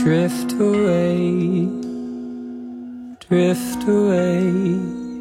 drift away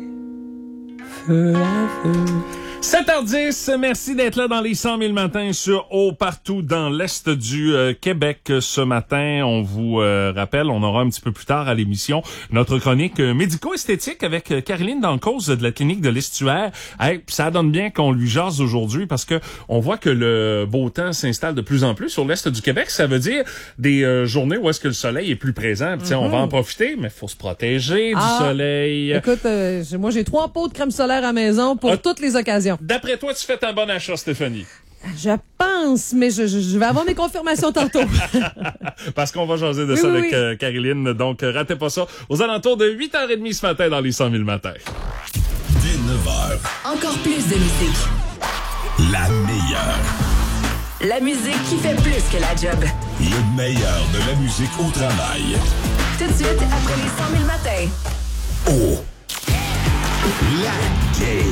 forever. 7h10, merci d'être là dans les 100 000 matins sur partout dans l'Est du Québec ce matin. On vous rappelle, on aura un petit peu plus tard à l'émission notre chronique médico-esthétique avec Caroline Dancause de la clinique de l'Estuaire. Hey, ça donne bien qu'on lui jase aujourd'hui parce que on voit que le beau temps s'installe de plus en plus sur l'Est du Québec. Ça veut dire des journées où est-ce que le soleil est plus présent. Puis, on va en profiter, mais il faut se protéger du soleil. Écoute, moi j'ai 3 pots de crème solaire à la maison pour toutes les occasions. D'après toi, tu fais un bon achat, Stéphanie? Je pense, mais je vais avoir mes confirmations tantôt. Parce qu'on va jaser de ça avec Caroline. Donc, ratez pas ça. Aux alentours de 8h30 ce matin dans les 100 000 matins. Dès 9h. Encore plus de musique. La meilleure. La musique qui fait plus que la job. Le meilleur de la musique au travail. Tout de suite, après les 100 000 matins. Oh! La game.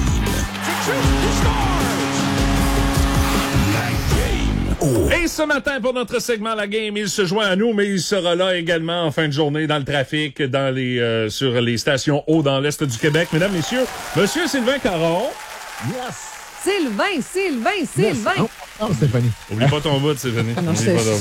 Et ce matin, pour notre segment La Game, il se joint à nous, mais il sera là également en fin de journée dans le trafic, dans les sur les stations eau dans l'Est du Québec. Mesdames, messieurs, Monsieur Sylvain Caron. Yes! Sylvain! Non, Stéphanie. Oublie pas ton bout, Sylvanie. Non,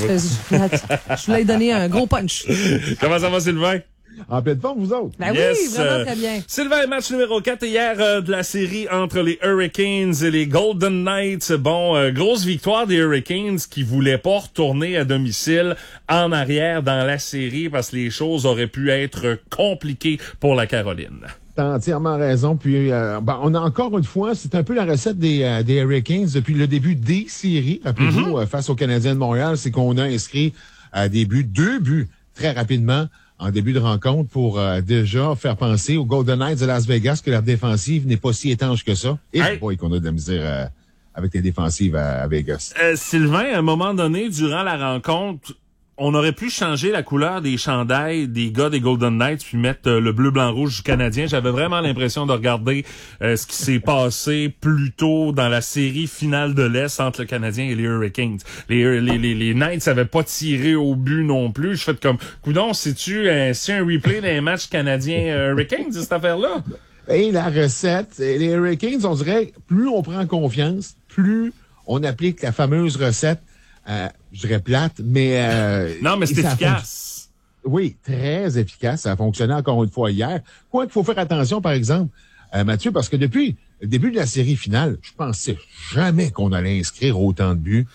je voulais donner un gros punch. Comment ça va, Sylvain? En pleine forme, vous autres? Ben yes, oui, vraiment très bien. Sylvain, match numéro 4 hier de la série entre les Hurricanes et les Golden Knights. Bon, grosse victoire des Hurricanes qui voulaient pas retourner à domicile en arrière dans la série parce que les choses auraient pu être compliquées pour la Caroline. T'as entièrement raison. Puis, on a encore une fois, c'est un peu la recette des Hurricanes depuis le début des séries. Rappelez-vous, face aux Canadiens de Montréal, c'est qu'on a inscrit deux buts très rapidement en début de rencontre pour déjà faire penser aux Golden Knights de Las Vegas que leur défensive n'est pas si étanche que ça. Et boy, qu'on a de la misère avec les défensives à Vegas. Sylvain, à un moment donné, durant la rencontre, on aurait pu changer la couleur des chandails des gars des Golden Knights puis mettre le bleu, blanc, rouge du Canadien. J'avais vraiment l'impression de regarder ce qui s'est passé plus tôt dans la série finale de l'Est entre le Canadien et les Hurricanes. Les Knights avaient pas tiré au but non plus. Je fais comme, coudonc, c'est-tu un replay d'un match Canadien-Hurricanes, cette affaire-là? Et la recette, les Hurricanes, on dirait, plus on prend confiance, plus on applique la fameuse recette. Je dirais plate, mais... non, mais c'est efficace. Oui, très efficace. Ça a fonctionné encore une fois hier. Quoi qu'il faut faire attention, par exemple, Mathieu, parce que depuis le début de la série finale, je pensais jamais qu'on allait inscrire autant de buts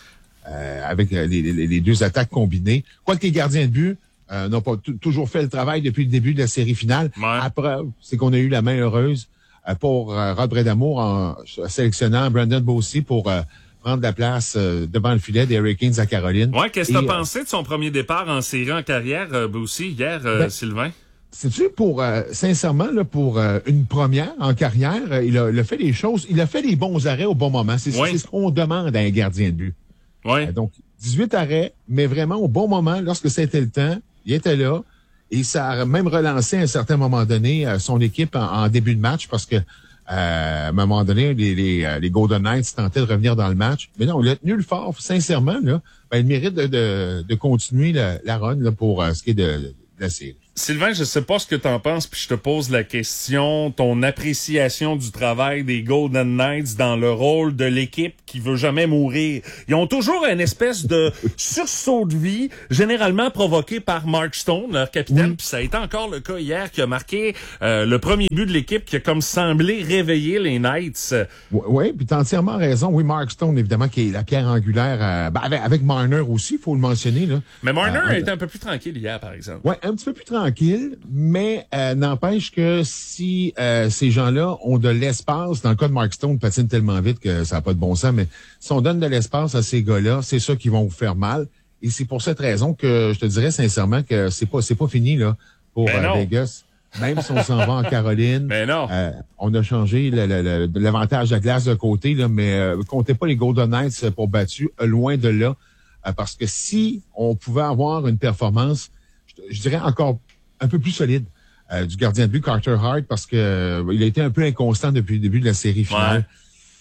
avec les deux attaques combinées. Quoique les gardiens de but n'ont pas toujours fait le travail depuis le début de la série finale. Ouais. La preuve, c'est qu'on a eu la main heureuse pour Rod Brédamour en sélectionnant Brandon Bossy pour... prendre la place devant le filet des Hurricanes à Caroline. Ouais, qu'est-ce que t'as pensé de son premier départ en série en carrière, aussi, hier, Sylvain? C'est-tu sincèrement, là, pour une première en carrière, il a fait les choses, il a fait les bons arrêts au bon moment. C'est ce qu'on demande à un gardien de but. Ouais. Donc, 18 arrêts, mais vraiment au bon moment, lorsque c'était le temps, il était là. Et ça a même relancé à un certain moment donné son équipe en début de match parce que à un moment donné, les Golden Knights tentaient de revenir dans le match. Mais non, il a tenu le fort, sincèrement, là. Il mérite de continuer la run là, pour ce qui est de la série. Sylvain, je sais pas ce que t'en penses, puis je te pose la question, ton appréciation du travail des Golden Knights dans le rôle de l'équipe qui veut jamais mourir. Ils ont toujours une espèce de sursaut de vie, généralement provoqué par Mark Stone, leur capitaine, puis ça a été encore le cas hier, qui a marqué le premier but de l'équipe, qui a comme semblé réveiller les Knights. Oui, puis t'as entièrement raison. Oui, Mark Stone, évidemment, qui est la pierre angulaire, avec Marner aussi, il faut le mentionner. Là. Mais Marner a été un peu plus tranquille hier, par exemple. Oui, un petit peu plus tranquille, mais n'empêche que si ces gens-là ont de l'espace, dans le cas de Mark Stone, patine tellement vite que ça n'a pas de bon sens, mais si on donne de l'espace à ces gars-là, c'est ça qui vont vous faire mal. Et c'est pour cette raison que je te dirais sincèrement que c'est pas fini là pour Vegas. Même si on s'en va en Caroline, mais non. On a changé l'avantage de la glace de côté, là, mais comptez pas les Golden Knights pour battus, loin de là. Parce que si on pouvait avoir une performance, je dirais encore un peu plus solide du gardien de but Carter Hart, parce que il a été un peu inconstant depuis le début de la série finale.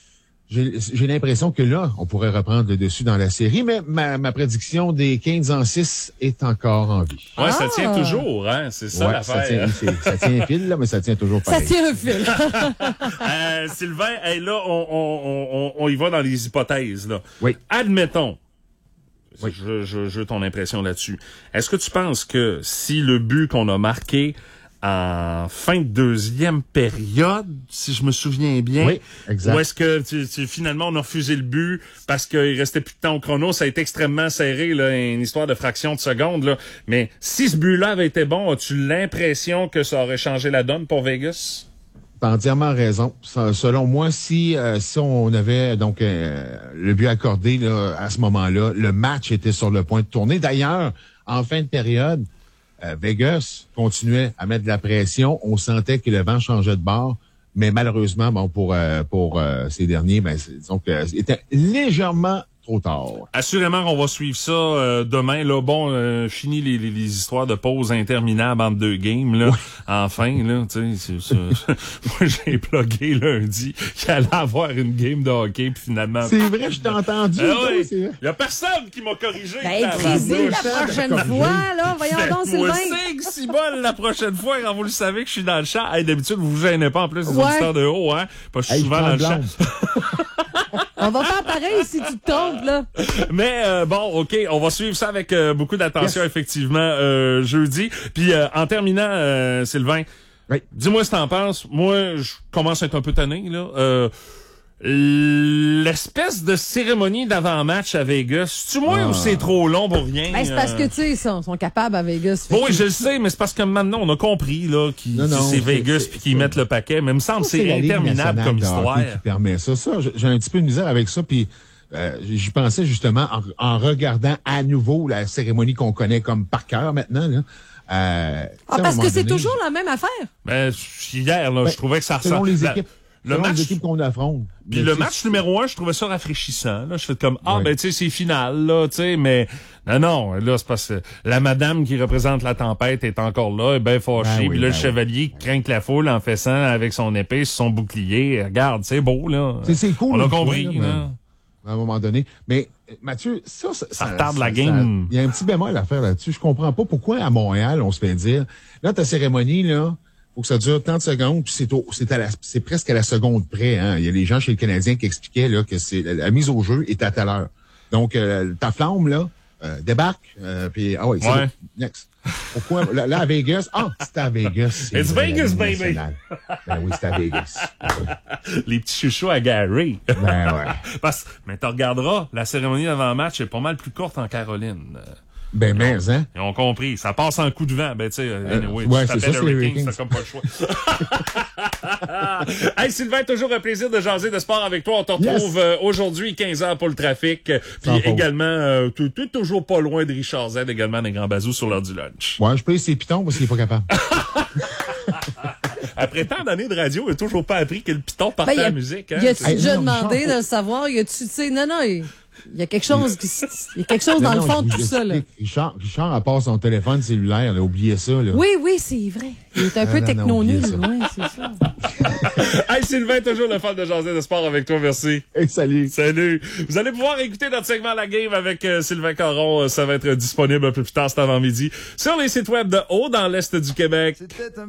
j'ai l'impression que là, on pourrait reprendre le dessus dans la série, mais ma prédiction des 15-6 est encore en vie. Ouais, ça tient toujours, hein? C'est ça l'affaire. Ça tient un fil, là, mais ça tient toujours pareil. Ça tient un fil. Sylvain, hey, là, on y va dans les hypothèses, là. Oui. Admettons. Oui. Je veux ton impression là-dessus. Est-ce que tu penses que si le but qu'on a marqué en fin de deuxième période, si je me souviens bien. Oui, exact. Ou est-ce que finalement on a refusé le but parce qu'il restait plus de temps au chrono, ça a été extrêmement serré, là, une histoire de fraction de seconde, là. Mais si ce but-là avait été bon, as-tu l'impression que ça aurait changé la donne pour Vegas? T'as entièrement raison. Selon moi, si on avait donc le but accordé là, à ce moment-là, le match était sur le point de tourner. D'ailleurs, en fin de période, Vegas continuait à mettre de la pression. On sentait que le vent changeait de bord. Mais malheureusement, bon, pour ces derniers, disons que c'était légèrement trop tard. Assurément qu'on va suivre ça demain. Là, bon, fini les histoires de pause interminables entre deux games. Là, enfin, là, tu sais, moi j'ai plugué lundi qu'il allait avoir une game de hockey, puis finalement. C'est vrai, je t'ai entendu. Il y a personne qui m'a corrigé. Écrisez la prochaine fois, là. Voyons donc, Sylvain. Si bol la prochaine fois, quand vous le savez que je suis dans le champ. Hey, d'habitude, vous vous gênez pas en plus des auditeurs de haut, hein? Parce que je suis souvent dans le champ. On va faire pareil si tu te trompes, là. Mais bon, OK, on va suivre ça avec beaucoup d'attention, effectivement, jeudi. Puis en terminant, Sylvain, dis-moi ce que t'en penses. Moi, je commence à être un peu tanné, là. L'espèce de cérémonie d'avant-match à Vegas, c'est-tu moins ou c'est trop long pour rien? Ben, c'est parce que, tu sais, ils sont capables à Vegas. Bon, oui, je le sais, mais c'est parce que maintenant, on a compris, là, que c'est Vegas puis qu'ils mettent le paquet. Mais il me semble que c'est interminable comme histoire. Qui permet ça. J'ai un petit peu de misère avec ça, puis j'y pensais justement en regardant à nouveau la cérémonie qu'on connaît comme par cœur maintenant, là. Parce que c'est toujours la même affaire. Ben, hier, là, je trouvais que ça ressemble. Selon les équipes. Le match d'équipe qu'on affronte. Puis le match numéro 1, je trouvais ça rafraîchissant. Là, je fais comme ben tu sais c'est final là, tu sais, mais non, là c'est parce que la madame qui représente la tempête est encore là, est bien fâchée. Puis là le chevalier craint la foule en faisant avec son épée sur son bouclier. Regarde, c'est beau là. C'est cool. On a compris là. À un moment donné, mais Mathieu, ça retarde la game. Il y a un petit bémol à faire là-dessus. Je comprends pas pourquoi à Montréal on se fait dire là ta cérémonie là. Faut que ça dure 30 secondes, puis c'est presque à la seconde près. Hein. Il y a les gens chez le Canadien qui expliquaient là que c'est la mise au jeu est à telle heure. Donc ta flamme là débarque, puis c'est bon. Next. Pourquoi là à Vegas? C'est à Vegas. It's Vegas, baby. Ben oui, c'est à Vegas. Les petits chouchous à Gary. Ben ouais. Mais tu regarderas, la cérémonie d'avant-match est pas mal plus courte en Caroline. Hein? Ils ont compris. Ça passe en coup de vent. Ben, tu sais, anyway, c'est ça, c'est les Hurricanes. T'as comme pas le choix. Hey, Sylvain, toujours un plaisir de jaser de sport avec toi. On te retrouve aujourd'hui, 15h pour le trafic. Puis également, tu es toujours pas loin de Richard Z, également des Grands Bazous sur l'heure du lunch. Ouais, je paye ses pitons parce qu'il est pas capable. Après tant d'années de radio, il a toujours pas appris que le piton partait à la musique. Hein? Y a-tu déjà demandé de le savoir? Y a-tu, tu sais, non, il y a quelque chose dans le fond de tout ça, là. Richard, à part son téléphone cellulaire, il a oublié ça, là. Oui, c'est vrai. Il est un peu techno-nul. Oui, c'est ça. Hey, Sylvain, toujours le fan de jaser de sport avec toi, merci. Hey, salut. Salut. Vous allez pouvoir écouter notre segment La Game avec Sylvain Caron. Ça va être disponible un peu plus tard cet avant-midi sur les sites web de Haut dans l'Est du Québec.